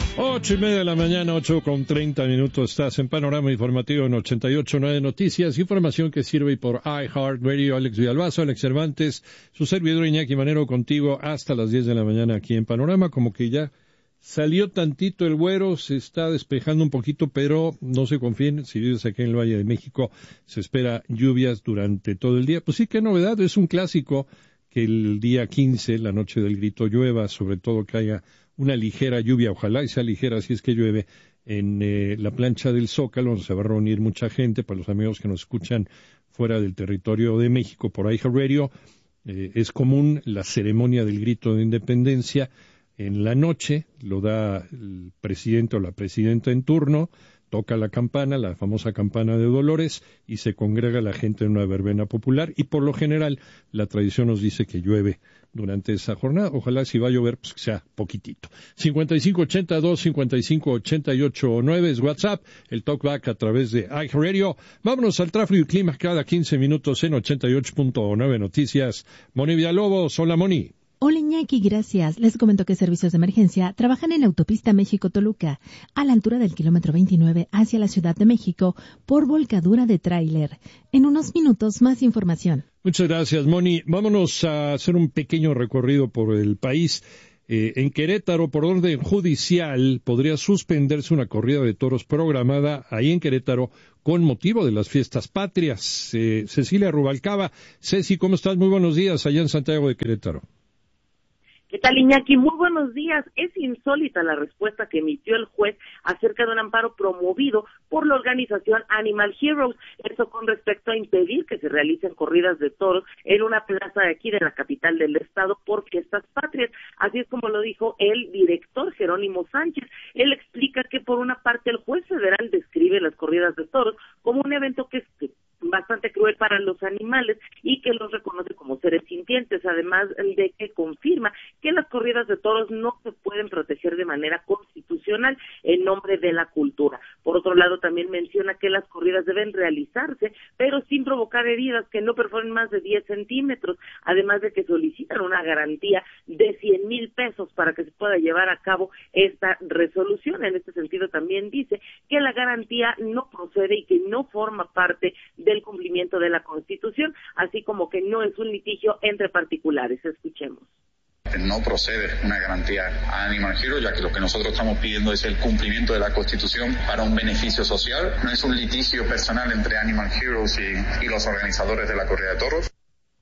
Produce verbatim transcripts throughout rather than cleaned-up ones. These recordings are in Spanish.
Ocho y media de la mañana, ocho con treinta minutos. Estás en Panorama Informativo en ochenta y ocho punto nueve Noticias. Información que sirve por iHeartRadio. Alex Villalbazo, Alex Cervantes, su servidor Iñaki Manero contigo hasta las diez de la mañana aquí en Panorama. Como que ya salió tantito el güero, se está despejando un poquito, pero no se confíen. Si vives aquí en el Valle de México, se espera lluvias durante todo el día. Pues sí, qué novedad, es un clásico que el día quince, la noche del grito, llueva, sobre todo que haya una ligera lluvia, ojalá y sea ligera si es que llueve, en eh, la plancha del Zócalo, donde se va a reunir mucha gente. Para los amigos que nos escuchan fuera del territorio de México, por iHeartRadio, eh, es común la ceremonia del grito de independencia en la noche, lo da el presidente o la presidenta en turno, toca la campana, la famosa campana de Dolores, y se congrega la gente en una verbena popular, y por lo general la tradición nos dice que llueve durante esa jornada. Ojalá si va a llover, pues que sea poquitito. cincuenta y cinco ochenta y dos, cincuenta y cinco ochenta y ocho nueve es WhatsApp, el talkback a través de iHeartRadio. Vámonos al tráfico y clima cada quince minutos en ochenta y ocho punto nueve Noticias. Moni Villalobos, hola Moni. Hola Iñaki, gracias. Les comento que servicios de emergencia trabajan en la autopista México-Toluca, a la altura del kilómetro veintinueve hacia la Ciudad de México, por volcadura de tráiler. En unos minutos, más información. Muchas gracias, Moni. Vámonos a hacer un pequeño recorrido por el país. Eh, en Querétaro, por orden judicial, podría suspenderse una corrida de toros programada ahí en Querétaro con motivo de las fiestas patrias. Eh, Cecilia Rubalcaba. Ceci, ¿cómo estás? Muy buenos días allá en Santiago de Querétaro. ¿Qué tal, Iñaki? Muy buenos días. Es insólita la respuesta que emitió el juez acerca de un amparo promovido por la organización Animal Heroes. Eso con respecto a impedir que se realicen corridas de toros en una plaza de aquí de la capital del estado por fiestas patrias. Así es como lo dijo el director Jerónimo Sánchez. Él explica que por una parte el juez federal describe las corridas de toros como un evento que es bastante cruel para los animales y que los reconoce como seres sintientes, además de que confirma que las corridas de toros no se pueden proteger de manera constitucional en nombre de la cultura. Por otro lado, también menciona que las corridas deben realizarse, pero sin provocar heridas que no perforen más de diez centímetros, además de que solicitan una garantía de cien mil pesos para que se pueda llevar a cabo esta resolución. En este sentido, también dice que la garantía no procede y que no forma parte del cumplimiento de la Constitución, así como que no es un litigio entre particulares. Escuchemos. No procede una garantía a Animal Heroes, ya que lo que nosotros estamos pidiendo es el cumplimiento de la Constitución para un beneficio social. No es un litigio personal entre Animal Heroes y, y los organizadores de la corrida de toros.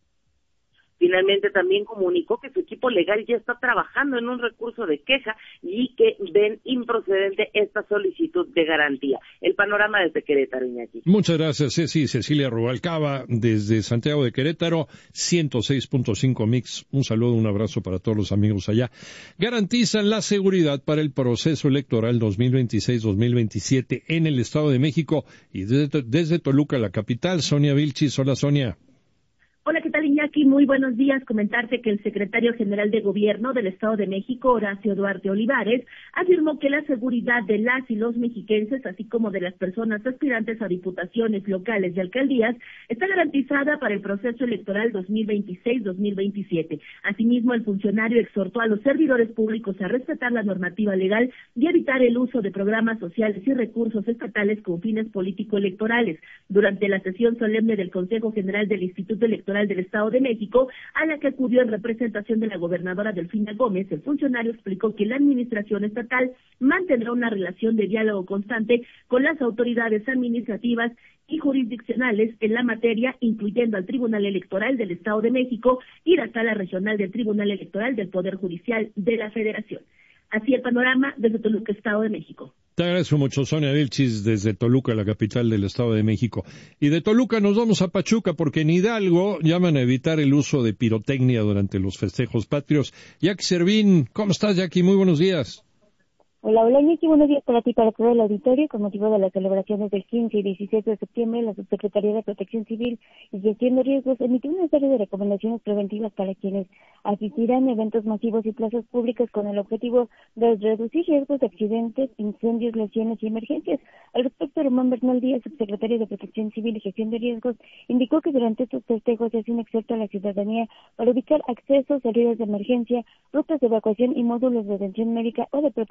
Finalmente también comunicó que su equipo legal ya está trabajando en un recurso de queja y que ven improcedente esta solicitud de garantía. El panorama desde Querétaro, Iñaki. Muchas gracias, Ceci. Cecilia Rubalcaba, desde Santiago de Querétaro, ciento seis punto cinco Mix. Un saludo, un abrazo para todos los amigos allá. Garantizan la seguridad para el proceso electoral dos mil veintiséis dos mil veintisiete en el Estado de México y desde, desde Toluca, la capital. Sonia Vilchis. Hola, Sonia. Hola, ¿qué tal, Iñaki? Muy buenos días. Comentarte que el secretario general de Gobierno del Estado de México, Horacio Duarte Olivares, afirmó que la seguridad de las y los mexiquenses, así como de las personas aspirantes a diputaciones locales y alcaldías, está garantizada para el proceso electoral dos mil veintiséis dos mil veintisiete. Asimismo, el funcionario exhortó a los servidores públicos a respetar la normativa legal y evitar el uso de programas sociales y recursos estatales con fines político-electorales. Durante la sesión solemne del Consejo General del Instituto Electoral del Estado de México, a la que acudió en representación de la gobernadora Delfina Gómez, el funcionario explicó que la administración estatal mantendrá una relación de diálogo constante con las autoridades administrativas y jurisdiccionales en la materia, incluyendo al Tribunal Electoral del Estado de México y la Sala Regional del Tribunal Electoral del Poder Judicial de la Federación. Así el panorama desde Toluca, Estado de México. Te agradezco mucho, Sonia Vilchis, desde Toluca, la capital del Estado de México. Y de Toluca nos vamos a Pachuca, porque en Hidalgo llaman a evitar el uso de pirotecnia durante los festejos patrios. Jackie Servín, ¿cómo estás, Jackie? Muy buenos días. Hola, hola, Iñaki, buenos días para ti, para todo el auditorio. Con motivo de las celebraciones del quince y diecisiete de septiembre, la Subsecretaría de Protección Civil y Gestión de Riesgos emitió una serie de recomendaciones preventivas para quienes asistirán a eventos masivos y plazas públicas con el objetivo de reducir riesgos de accidentes, incendios, lesiones y emergencias. Al respecto, Román Bernal Díaz, subsecretario de Protección Civil y Gestión de Riesgos, indicó que durante estos festejos se hace un exhorto a la ciudadanía para ubicar accesos, salidas de emergencia, rutas de evacuación y módulos de atención médica o de protección civil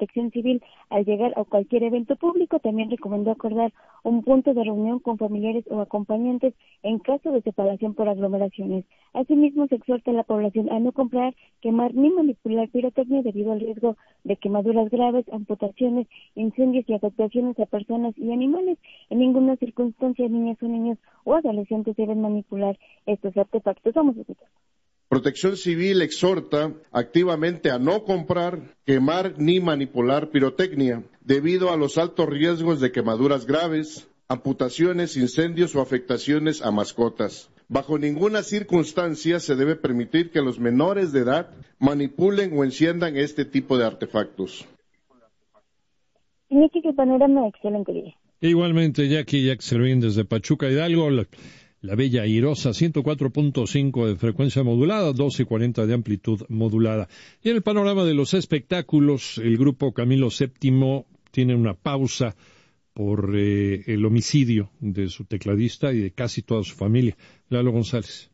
civil al llegar a cualquier evento público. También recomendó acordar un punto de reunión con familiares o acompañantes en caso de separación por aglomeraciones. Asimismo, se exhorta a la población a no comprar, quemar ni manipular pirotecnia debido al riesgo de quemaduras graves, amputaciones, incendios y afectaciones a personas y animales. En ninguna circunstancia niñas o niños o adolescentes deben manipular estos artefactos. Vamos a escuchar. Protección Civil exhorta activamente a no comprar, quemar ni manipular pirotecnia debido a los altos riesgos de quemaduras graves, amputaciones, incendios o afectaciones a mascotas. Bajo ninguna circunstancia se debe permitir que los menores de edad manipulen o enciendan este tipo de artefactos. Iñaki, qué panorama, excelente día. Igualmente, Jackie Yaxelvín desde Pachuca Hidalgo, la, la bella airosa, ciento cuatro punto cinco de frecuencia modulada, doce cuarenta de amplitud modulada. Y en el panorama de los espectáculos, el grupo Camilo séptimo tiene una pausa por eh, el homicidio de su tecladista y de casi toda su familia. Lalo González.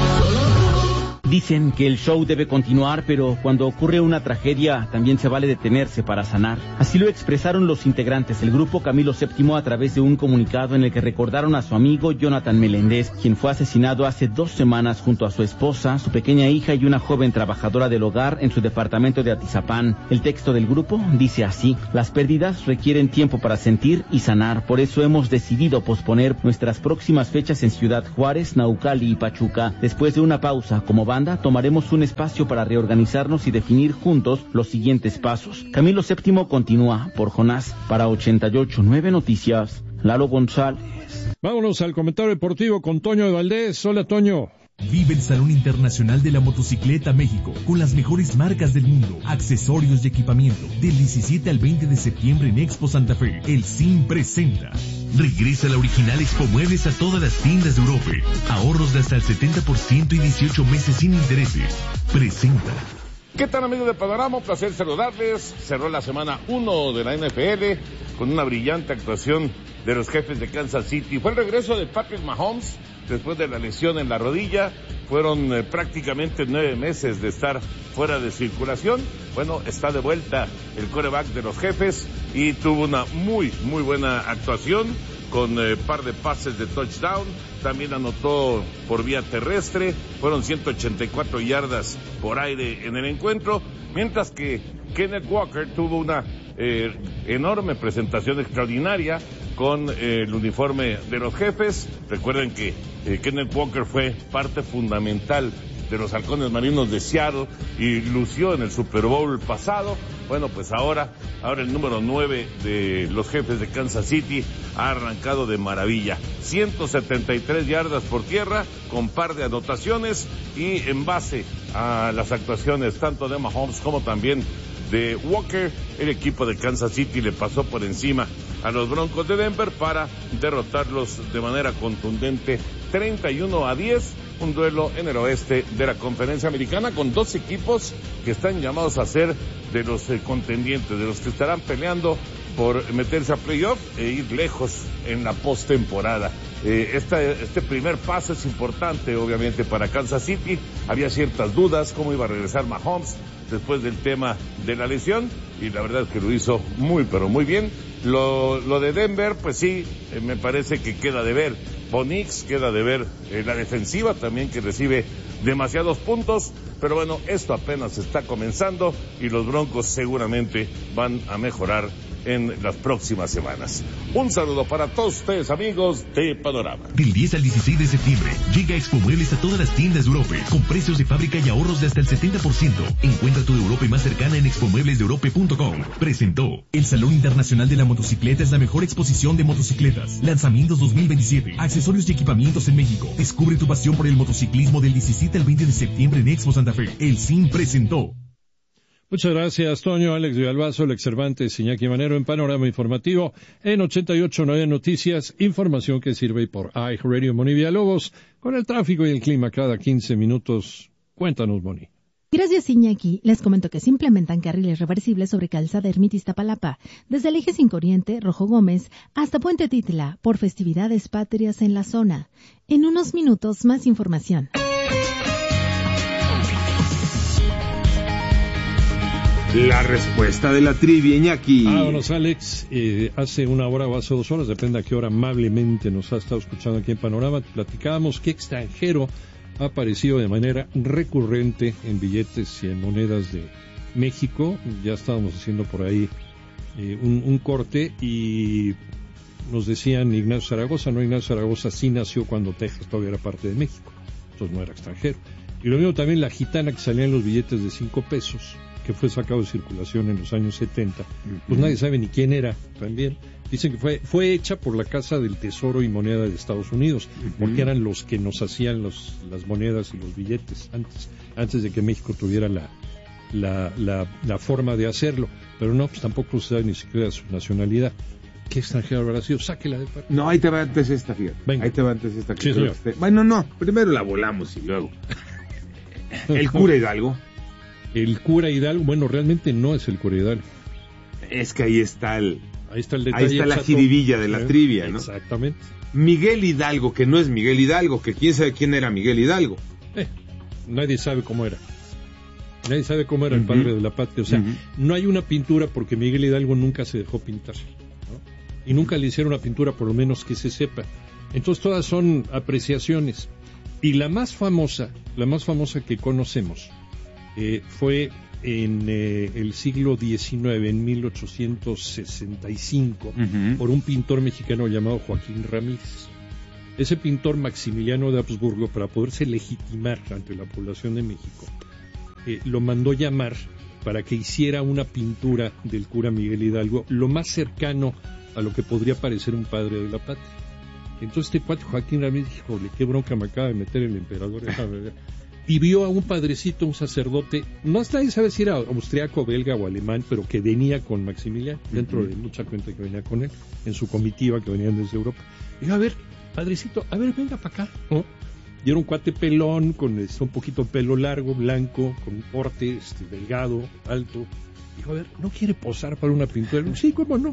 Dicen que el show debe continuar, pero cuando ocurre una tragedia también se vale detenerse para sanar. Así lo expresaron los integrantes del grupo Camilo séptimo a través de un comunicado en el que recordaron a su amigo Jonathan Meléndez, quien fue asesinado hace dos semanas junto a su esposa, su pequeña hija y una joven trabajadora del hogar en su departamento de Atizapán. El texto del grupo dice así: las pérdidas requieren tiempo para sentir y sanar, por eso hemos decidido posponer nuestras próximas fechas en Ciudad Juárez, Naucali y Pachuca. Después de una pausa como banda, tomaremos un espacio para reorganizarnos y definir juntos los siguientes pasos. Camilo séptimo continúa por Jonás. Para ochenta y ocho punto nueve Noticias, Lalo González. Vámonos al comentario deportivo con Toño de Valdés. Hola, Toño. Vive el Salón Internacional de la Motocicleta México con las mejores marcas del mundo, accesorios y equipamiento. Del diecisiete al veinte de septiembre en Expo Santa Fe, el S I M presenta. Regresa la original Expo Muebles a todas las tiendas de Europa. Ahorros de hasta el setenta por ciento y dieciocho meses sin intereses. Presenta. ¿Qué tal, amigos de Panorama? Un placer saludarles. Cerró la semana uno de la N F L con una brillante actuación de los Jefes de Kansas City. Fue el regreso de Patrick Mahomes después de la lesión en la rodilla. Fueron eh, prácticamente nueve meses de estar fuera de circulación. Bueno, está de vuelta el quarterback de los Jefes y tuvo una muy, muy buena actuación con eh, par de pases de touchdown. También anotó por vía terrestre. Fueron ciento ochenta y cuatro yardas por aire en el encuentro, mientras que Kenneth Walker tuvo una eh, enorme presentación extraordinaria con eh, el uniforme de los Jefes. Recuerden que eh, Kenneth Walker fue parte fundamental de los Halcones Marinos de Seattle y lució en el Super Bowl pasado. Bueno, pues ahora, ahora el número nueve de los Jefes de Kansas City ha arrancado de maravilla. ciento setenta y tres yardas por tierra, con par de anotaciones, y en base a las actuaciones tanto de Mahomes como también de Walker, el equipo de Kansas City le pasó por encima a los Broncos de Denver para derrotarlos de manera contundente treinta y uno a diez, un duelo en el oeste de la Conferencia Americana con dos equipos que están llamados a ser de los eh, contendientes, de los que estarán peleando por meterse a playoff e ir lejos en la postemporada. Eh, esta, este primer paso es importante, obviamente, para Kansas City. Había ciertas dudas cómo iba a regresar Mahomes después del tema de la lesión, y la verdad es que lo hizo muy, pero muy bien. Lo, lo de Denver, pues sí, eh, me parece que queda de ver. Bo Nix, queda de ver eh, la defensiva también, que recibe demasiados puntos, pero bueno, esto apenas está comenzando y los Broncos seguramente van a mejorar en las próximas semanas. Un saludo para todos ustedes, amigos de Panorama. Del diez al dieciséis de septiembre, llega Expo Muebles a todas las tiendas de Europa, con precios de fábrica y ahorros de hasta el setenta por ciento. Encuentra tu Europa más cercana en expo muebles de europa punto com. Presentó. El Salón Internacional de la Motocicleta es la mejor exposición de motocicletas. Lanzamientos dos mil veintisiete. Accesorios y equipamientos en México. Descubre tu pasión por el motociclismo del diecisiete al veinte de septiembre en Expo Santa Fe. El S I M presentó. Muchas gracias, Toño, Alex Villalbazo, Alex Cervantes, Iñaki Manero en Panorama Informativo en ochenta y ocho punto nueve Noticias, información que sirve por iHeartRadio. Moni Villalobos, con el tráfico y el clima cada quince minutos. Cuéntanos, Moni. Gracias, Iñaki. Les comento que se implementan carriles reversibles sobre Calzada Ermita Iztapalapa, desde el eje cinco Oriente, Rojo Gómez, hasta Puente Titla, por festividades patrias en la zona. En unos minutos, más información. La respuesta de la trivia, Iñaki. Vámonos, Alex. Eh, hace una hora o hace dos horas, depende a qué hora amablemente nos ha estado escuchando aquí en Panorama, platicábamos qué extranjero ha aparecido de manera recurrente en billetes y en monedas de México. Ya estábamos haciendo por ahí eh, un, un corte y nos decían Ignacio Zaragoza. No, Ignacio Zaragoza sí nació cuando Texas todavía era parte de México, entonces no era extranjero. Y lo mismo también la gitana que salía en los billetes de cinco pesos, que fue sacado de circulación en los años setenta, pues uh-huh. nadie sabe ni quién era también. Dicen que fue fue hecha por la Casa del Tesoro y Moneda de Estados Unidos, uh-huh. porque eran los que nos hacían los, las monedas y los billetes antes antes de que México tuviera la, la, la, la forma de hacerlo. Pero no, pues tampoco se sabe ni siquiera su nacionalidad. ¿Qué extranjero habrá sido? Sáquela de parte. No, ahí te va antes esta, fíjate. Venga. Ahí te va antes esta. Sí, señor. Este... Bueno, no, primero la volamos y luego. El cura Hidalgo. El cura Hidalgo, bueno, realmente no es el cura Hidalgo. Es que ahí está el... Ahí está el detalle. Ahí está la jiribilla de la ¿Eh? trivia, ¿no? Exactamente. Miguel Hidalgo, que no es Miguel Hidalgo, que quién sabe quién era Miguel Hidalgo. Eh, nadie sabe cómo era. Nadie sabe cómo era uh-huh. el padre de la patria. O sea, uh-huh. no hay una pintura porque Miguel Hidalgo nunca se dejó pintar, ¿no? Y nunca le hicieron una pintura, por lo menos que se sepa. Entonces todas son apreciaciones. Y la más famosa, la más famosa que conocemos, eh, fue en eh, el siglo diecinueve, en mil ochocientos sesenta y cinco, uh-huh. por un pintor mexicano llamado Joaquín Ramírez. Ese pintor Maximiliano de Habsburgo, para poderse legitimar ante la población de México, eh, lo mandó llamar para que hiciera una pintura del cura Miguel Hidalgo, lo más cercano a lo que podría parecer un padre de la patria. Entonces este cuate Joaquín Ramírez dijo, híjole, qué bronca me acaba de meter el emperador. Y vio a un padrecito, un sacerdote, no nadie sabe si era austriaco, belga o alemán, pero que venía con Maximiliano, dentro uh-huh. de mucha gente que venía con él, en su comitiva que venían desde Europa. Y dijo, a ver, padrecito, a ver, venga para acá, ¿no? Y era un cuate pelón, con este, un poquito pelo largo, blanco, con un porte este, delgado, alto. Dijo, a ver, ¿no quiere posar para una pintura? Sí, ¿cómo no?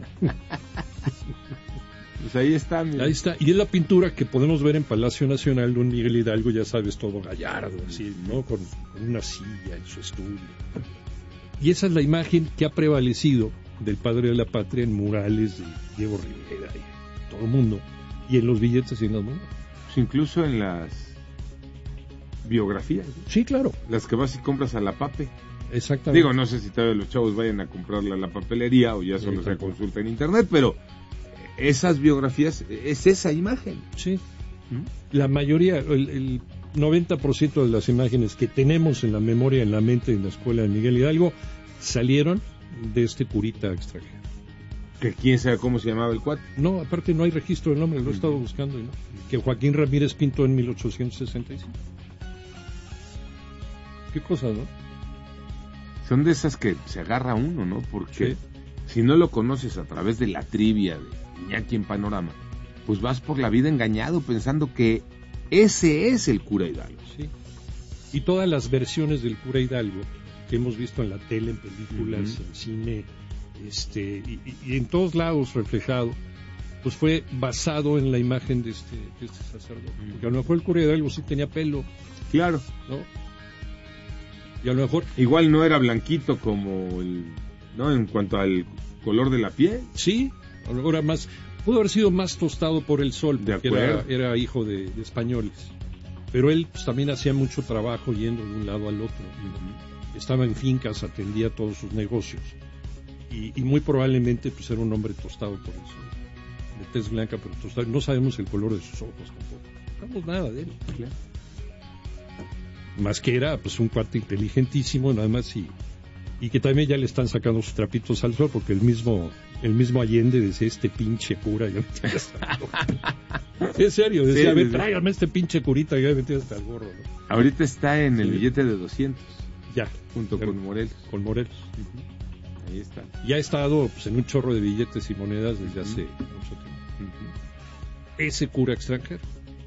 Pues ahí está. Mira. Ahí está. Y es la pintura que podemos ver en Palacio Nacional de un Miguel Hidalgo, ya sabes, todo gallardo, así, ¿no? Con, con una silla en su estudio. Y esa es la imagen que ha prevalecido del padre de la patria en murales de Diego Rivera y todo el mundo. Y en los billetes y en las monedas. Pues incluso en las biografías. ¿Sí? Sí, claro. Las que vas y compras a la Pape. Exactamente. Digo, no sé si todavía los chavos vayan a comprarla a la papelería o ya solo sí, se consulta en internet, pero esas biografías, es esa imagen. Sí. ¿Mm? La mayoría, el, el noventa por ciento de las imágenes que tenemos en la memoria, en la mente, en la escuela de Miguel Hidalgo, salieron de este curita extranjero. ¿Que quién sabe cómo se llamaba el cuate? No, aparte no hay registro del nombre, lo he estado buscando. ¿No? Que Joaquín Ramírez pintó en mil ochocientos sesenta y cinco. Qué cosa, ¿no? Son de esas que se agarra uno, ¿no? Porque sí. Si no lo conoces a través de la trivia de Iñaki en Panorama, pues vas por la vida engañado pensando que ese es el cura Hidalgo. Sí. Y todas las versiones del cura Hidalgo que hemos visto en la tele, en películas, uh-huh. en cine, este, y, y en todos lados reflejado, pues fue basado en la imagen de este, de este sacerdote. Uh-huh. Porque a lo mejor el cura Hidalgo sí tenía pelo. Claro. ¿No? Y a lo mejor... Igual no era blanquito como el... ¿no? En cuanto al color de la piel. Sí, a lo mejor era más... Pudo haber sido más tostado por el sol, porque era, era hijo de, de españoles. Pero él pues, también hacía mucho trabajo yendo de un lado al otro. Uh-huh. Estaba en fincas, atendía todos sus negocios. Y, y muy probablemente pues, era un hombre tostado por el sol. De tez blanca, pero tostado. No sabemos el color de sus ojos tampoco. No sabemos nada de él. Claro. Más que era pues un cuate inteligentísimo, nada más, y, y que también ya le están sacando sus trapitos al sol, porque el mismo el mismo Allende decía, este pinche cura, ya me tienes hasta el gorro. Sí, en serio, decía, sí, a ver, sí, tráigame este pinche curita, ya me tienes hasta el gorro, ¿no? Ahorita está en sí. el billete de doscientos. Ya. Junto pero, con Morelos. Con Morelos. Uh-huh. Ahí está. Ya ha estado pues, en un chorro de billetes y monedas desde uh-huh. hace mucho tiempo. Uh-huh. Ese cura extranjero.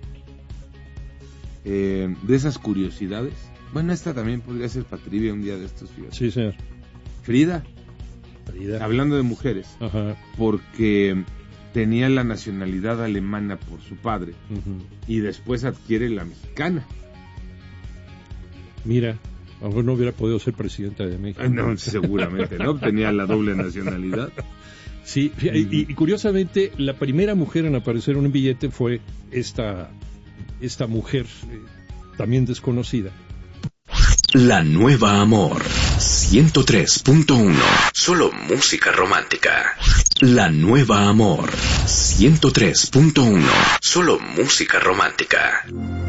Eh, de esas curiosidades, bueno, esta también podría ser para trivia un día de estos, fíjate. Sí, señor. Frida, Frida. Hablando de mujeres, ajá. porque tenía la nacionalidad alemana por su padre uh-huh. y después adquiere la mexicana. Mira, A lo mejor no hubiera podido ser presidenta de México. No, seguramente no, tenía la doble nacionalidad. Sí, y, y curiosamente, la primera mujer en aparecer en un billete fue esta, esta mujer, eh, también desconocida. La Nueva Amor, ciento tres punto uno, solo música romántica. La Nueva Amor, ciento tres punto uno, solo música romántica.